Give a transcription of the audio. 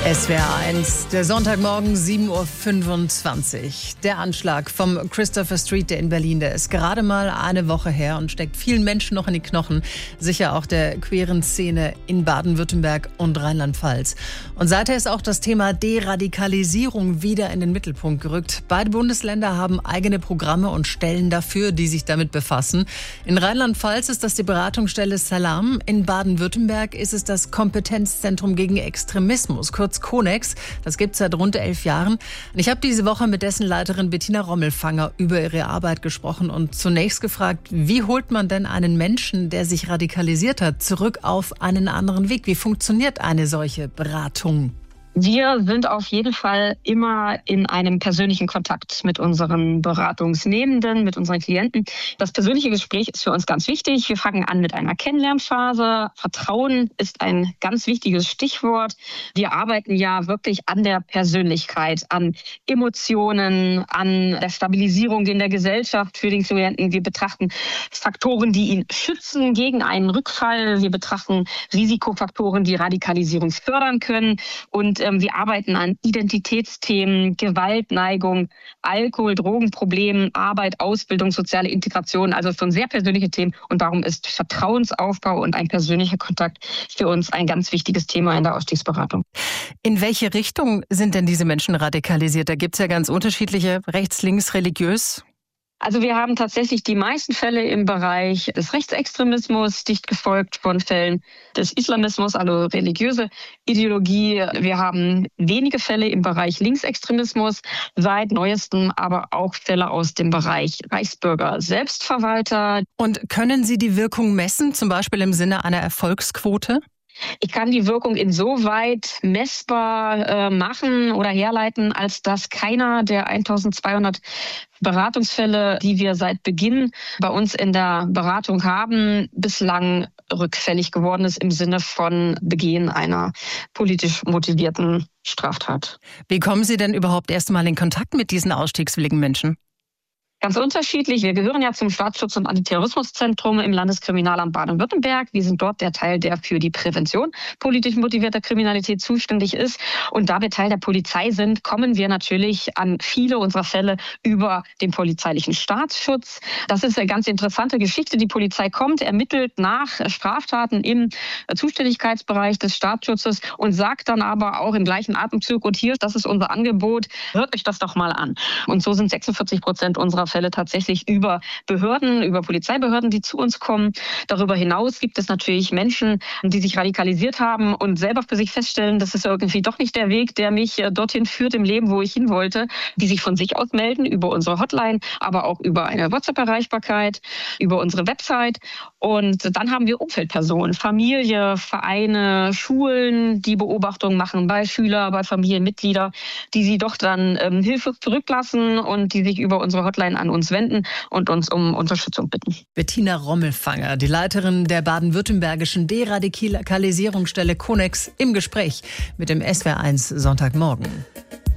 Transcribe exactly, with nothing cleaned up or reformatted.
S W R eins, der Sonntagmorgen, sieben Uhr fünfundzwanzig. Der Anschlag vom Christopher Street in Berlin, der ist gerade mal eine Woche her und steckt vielen Menschen noch in die Knochen. Sicher auch der queeren Szene in Baden-Württemberg und Rheinland-Pfalz. Und seither ist auch das Thema Deradikalisierung wieder in den Mittelpunkt gerückt. Beide Bundesländer haben eigene Programme und Stellen dafür, die sich damit befassen. In Rheinland-Pfalz ist das die Beratungsstelle Salam. In Baden-Württemberg ist es das Kompetenzzentrum gegen Extremismus, kurz Konex. Das gibt es seit rund elf Jahren. Und ich habe diese Woche mit dessen Leiterin Bettina Rommelfanger über ihre Arbeit gesprochen und zunächst gefragt, wie holt man denn einen Menschen, der sich radikalisiert hat, zurück auf einen anderen Weg? Wie funktioniert eine solche Beratung? Wir sind auf jeden Fall immer in einem persönlichen Kontakt mit unseren Beratungsnehmenden, mit unseren Klienten. Das persönliche Gespräch ist für uns ganz wichtig. Wir fangen an mit einer Kennenlernphase. Vertrauen ist ein ganz wichtiges Stichwort. Wir arbeiten ja wirklich an der Persönlichkeit, an Emotionen, an der Stabilisierung in der Gesellschaft für den Klienten. Wir betrachten Faktoren, die ihn schützen gegen einen Rückfall. Wir betrachten Risikofaktoren, die Radikalisierung fördern können. Und wir arbeiten an Identitätsthemen, Gewaltneigung, Alkohol, Drogenproblemen, Arbeit, Ausbildung, soziale Integration, also schon sehr persönliche Themen. Und darum ist Vertrauensaufbau und ein persönlicher Kontakt für uns ein ganz wichtiges Thema in der Ausstiegsberatung. In welche Richtung sind denn diese Menschen radikalisiert? Da gibt es ja ganz unterschiedliche, rechts, links, religiös. Also wir haben tatsächlich die meisten Fälle im Bereich des Rechtsextremismus, dicht gefolgt von Fällen des Islamismus, also religiöse Ideologie. Wir haben wenige Fälle im Bereich Linksextremismus, seit neuestem aber auch Fälle aus dem Bereich Reichsbürger, Selbstverwalter. Und können Sie die Wirkung messen, zum Beispiel im Sinne einer Erfolgsquote? Ich kann die Wirkung insoweit messbar äh, machen oder herleiten, als dass keiner der eintausendzweihundert Beratungsfälle, die wir seit Beginn bei uns in der Beratung haben, bislang rückfällig geworden ist im Sinne von Begehen einer politisch motivierten Straftat. Wie kommen Sie denn überhaupt erst mal in Kontakt mit diesen ausstiegswilligen Menschen? Ganz unterschiedlich. Wir gehören ja zum Staatsschutz- und Antiterrorismuszentrum im Landeskriminalamt Baden-Württemberg. Wir sind dort der Teil, der für die Prävention politisch motivierter Kriminalität zuständig ist. Und da wir Teil der Polizei sind, kommen wir natürlich an viele unserer Fälle über den polizeilichen Staatsschutz. Das ist eine ganz interessante Geschichte. Die Polizei kommt, ermittelt nach Straftaten im Zuständigkeitsbereich des Staatsschutzes und sagt dann aber auch im gleichen Atemzug, und hier, das ist unser Angebot, hört euch das doch mal an. Und so sind sechsundvierzig Prozent unserer Fälle tatsächlich über Behörden, über Polizeibehörden, die zu uns kommen. Darüber hinaus gibt es natürlich Menschen, die sich radikalisiert haben und selber für sich feststellen, das ist irgendwie doch nicht der Weg, der mich dorthin führt im Leben, wo ich hin wollte, die sich von sich aus melden über unsere Hotline, aber auch über eine WhatsApp-Erreichbarkeit, über unsere Website. Und dann haben wir Umfeldpersonen, Familie, Vereine, Schulen, die Beobachtungen machen bei Schülern, bei Familienmitgliedern, die sie doch dann ähm, Hilfe zurücklassen und die sich über unsere Hotline an uns wenden und uns um Unterstützung bitten. Bettina Rommelfanger, die Leiterin der baden-württembergischen Deradikalisierungsstelle Konex, im Gespräch mit dem S W R eins Sonntagmorgen.